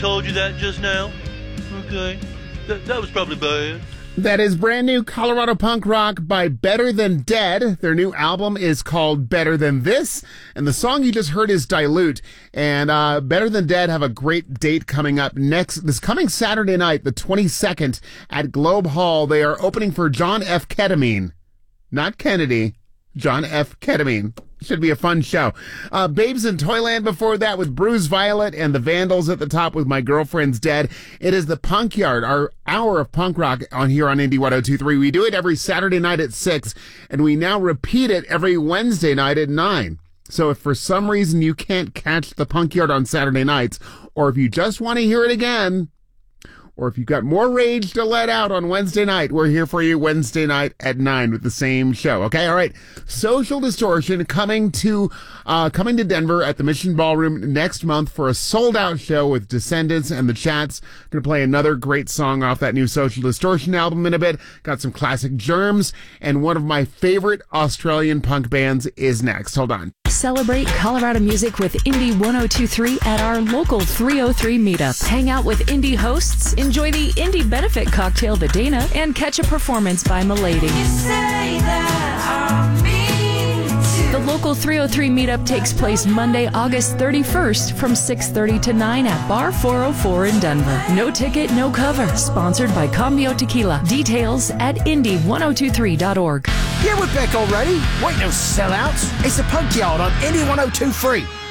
told you that just now? Okay. That was probably bad. That is brand new Colorado punk rock by Better Than Dead. Their new album is called Better Than This, and the song you just heard is Dilute. And Better Than Dead have a great date coming up this coming Saturday night, the 22nd, at Globe Hall. They are opening for John F. Ketamine. Not Kennedy, John F. Ketamine. Should be a fun show. Babes in Toyland before that with Bruise Violet, and the Vandals at the top with My Girlfriend's Dead. It is the Punk Yard, our hour of punk rock on here on Indie 102.3. We do it every Saturday night at 6, and we now repeat it every Wednesday night at 9. So if for some reason you can't catch the Punk Yard on Saturday nights, or if you just want to hear it again, or if you've got more rage to let out on Wednesday night, we're here for you Wednesday night at 9 with the same show. Okay, all right. Social Distortion coming to Denver at the Mission Ballroom next month for a sold-out show with Descendants and the Chats. Going to play another great song off that new Social Distortion album in a bit. Got some classic Germs, and one of my favorite Australian punk bands is next. Hold on. Celebrate Colorado music with Indie 102.3 at our local 303 meetup. Hang out with indie hosts, enjoy the Indie Benefit Cocktail The Dana, and catch a performance by Milady. The local 303 meetup takes place Monday, August 31st from 6:30 to 9 at Bar 404 in Denver. No ticket, no cover. Sponsored by Cambio Tequila. Details at indie1023.org. Yeah, we're back already. Wait, no sellouts. It's the Punk Yard on Indie 102.3.